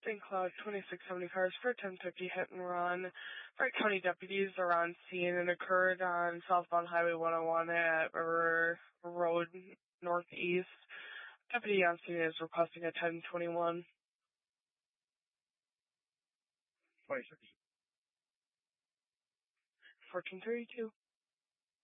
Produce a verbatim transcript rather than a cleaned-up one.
Saint Cloud twenty-six seventy cars for ten fifty hit and run. Wright County deputies are on scene and occurred on southbound Highway one oh one at River Road Northeast. Deputy on scene is requesting a ten twenty-one. twenty-six. fourteen thirty-two.